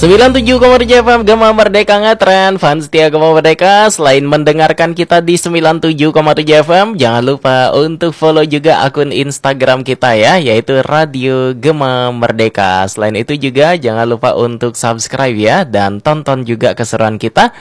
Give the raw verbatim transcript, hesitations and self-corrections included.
sembilan puluh tujuh koma tujuh F M Gema Merdeka ngetren, fans setia Gema Merdeka. Selain mendengarkan kita di sembilan puluh tujuh koma tujuh F M, jangan lupa untuk follow juga akun Instagram kita ya, yaitu Radio Gema Merdeka. Selain itu juga jangan lupa untuk subscribe ya, dan tonton juga keseruan kita